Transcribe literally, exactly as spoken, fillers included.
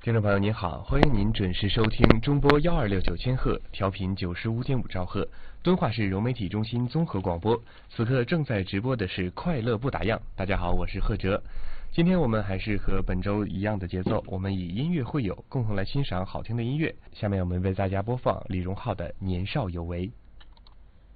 听众朋友您好，欢迎您准时收听中波幺二六九千赫，调频九十五点五兆赫，敦化市融媒体中心综合广播。此刻正在直播的是快乐不打烊。大家好，我是贺哲。今天我们还是和本周一样的节奏，我们以音乐会友，共同来欣赏好听的音乐。下面我们为大家播放李荣浩的《年少有为》。